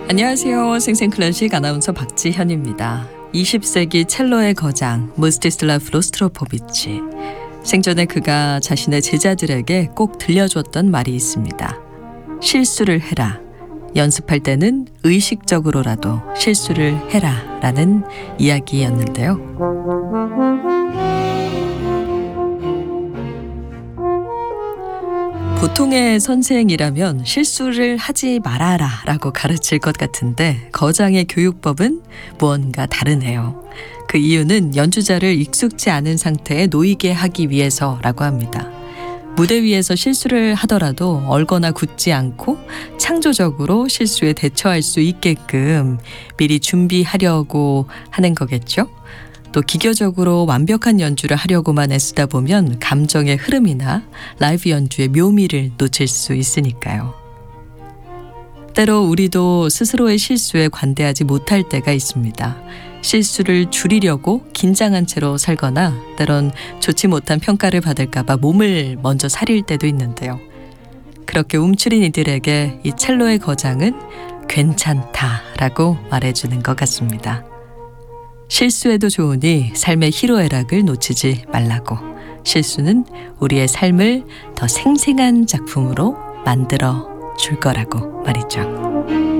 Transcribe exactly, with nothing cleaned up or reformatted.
안녕하세요. 생생클래식 아나운서 박지현입니다. 이십 세기 첼로의 거장 무스티슬라프 로스트로포비치. 생전에 그가 자신의 제자들에게 꼭 들려줬던 말이 있습니다. 실수를 해라. 연습할 때는 의식적으로라도 실수를 해라 라는 이야기였는데요. 보통의 선생이라면 실수를 하지 말아라 라고 가르칠 것 같은데 거장의 교육법은 무언가 다르네요. 그 이유는 연주자를 익숙지 않은 상태에 놓이게 하기 위해서라고 합니다. 무대 위에서 실수를 하더라도 얼거나 굳지 않고 창조적으로 실수에 대처할 수 있게끔 미리 준비하려고 하는 거겠죠? 또 기교적으로 완벽한 연주를 하려고만 애쓰다 보면 감정의 흐름이나 라이브 연주의 묘미를 놓칠 수 있으니까요. 때로 우리도 스스로의 실수에 관대하지 못할 때가 있습니다. 실수를 줄이려고 긴장한 채로 살거나 때론 좋지 못한 평가를 받을까 봐 몸을 먼저 사릴 때도 있는데요. 그렇게 움츠린 이들에게 이 첼로의 거장은 괜찮다라고 말해주는 것 같습니다. 실수해도 좋으니 삶의 희로애락을 놓치지 말라고. 실수는 우리의 삶을 더 생생한 작품으로 만들어 줄 거라고 말이죠.